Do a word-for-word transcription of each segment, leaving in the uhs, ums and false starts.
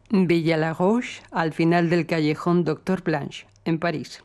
Villa Lagrange, al final del callejón Doctor Blanche, en París.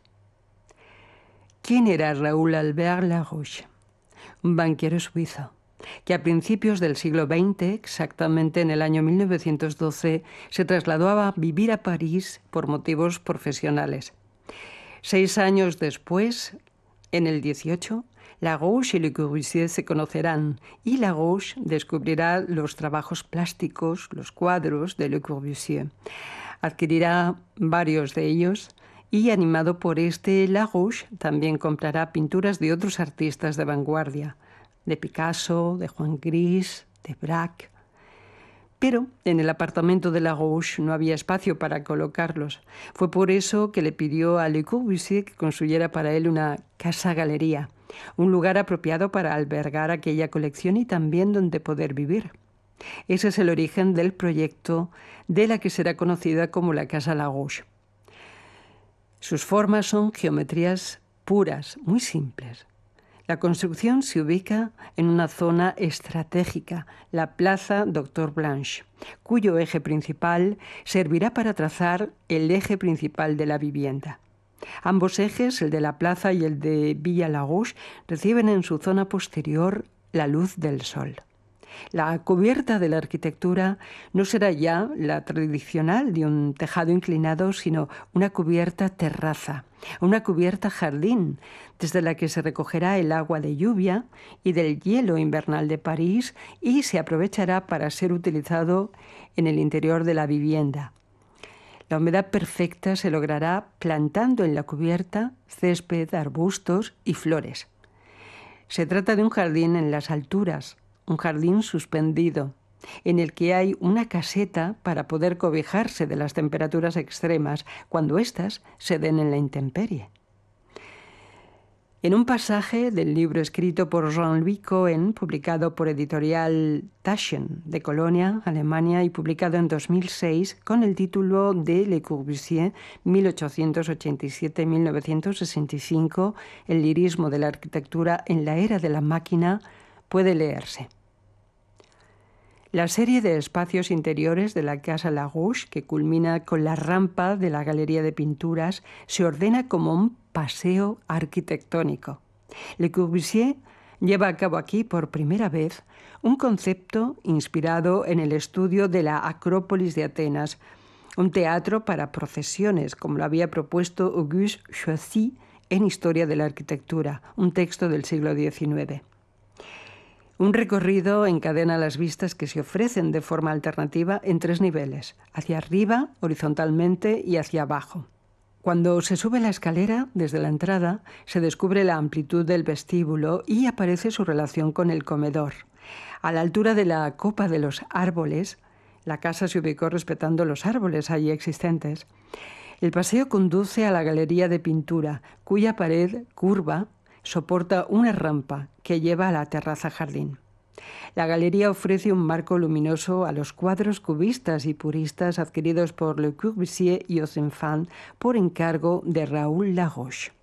¿Quién era Raúl Albert Lagrange? Un banquero suizo que a principios del siglo veinte, exactamente en el año mil novecientos doce, se trasladó a vivir a París por motivos profesionales. Seis años después, en el dieciocho, Lagrange y Le Corbusier se conocerán y Lagrange descubrirá los trabajos plásticos, los cuadros de Le Corbusier. Adquirirá varios de ellos y, animado por este, Lagrange también comprará pinturas de otros artistas de vanguardia, de Picasso, de Juan Gris, de Braque. Pero en el apartamento de Lagrange no había espacio para colocarlos. Fue por eso que le pidió a Le Corbusier que construyera para él una casa-galería, un lugar apropiado para albergar aquella colección y también donde poder vivir. Ese es el origen del proyecto de la que será conocida como la Casa Lagrange. Sus formas son geometrías puras, muy simples. La construcción se ubica en una zona estratégica, la Plaza Doctor Blanche, cuyo eje principal servirá para trazar el eje principal de la vivienda. Ambos ejes, el de la plaza y el de Villa Lagrange, reciben en su zona posterior la luz del sol. La cubierta de la arquitectura no será ya la tradicional de un tejado inclinado, sino una cubierta terraza, una cubierta jardín, desde la que se recogerá el agua de lluvia y del hielo invernal de París y se aprovechará para ser utilizado en el interior de la vivienda. La humedad perfecta se logrará plantando en la cubierta césped, arbustos y flores. Se trata de un jardín en las alturas, un jardín suspendido, en el que hay una caseta para poder cobijarse de las temperaturas extremas cuando éstas se den en la intemperie. En un pasaje del libro escrito por Jean-Louis Cohen, publicado por Editorial Taschen de Colonia, Alemania, y publicado en dos mil seis con el título de Le Corbusier, mil ochocientos ochenta y siete a mil novecientos sesenta y cinco, el lirismo de la arquitectura en la era de la máquina, puede leerse. La serie de espacios interiores de la Casa Lagrange, que culmina con la rampa de la Galería de Pinturas, se ordena como un paseo arquitectónico. Le Corbusier lleva a cabo aquí por primera vez un concepto inspirado en el estudio de la Acrópolis de Atenas, un teatro para procesiones, como lo había propuesto Auguste Choisy en Historia de la Arquitectura, un texto del siglo diecinueve. Un recorrido encadena las vistas que se ofrecen de forma alternativa en tres niveles, hacia arriba, horizontalmente y hacia abajo. Cuando se sube la escalera, desde la entrada, se descubre la amplitud del vestíbulo y aparece su relación con el comedor. A la altura de la copa de los árboles, la casa se ubicó respetando los árboles allí existentes. El paseo conduce a la galería de pintura, cuya pared curva soporta una rampa que lleva a la terraza jardín. La galería ofrece un marco luminoso a los cuadros cubistas y puristas adquiridos por Le Corbusier y Ozenfant por encargo de Raúl Lagrange.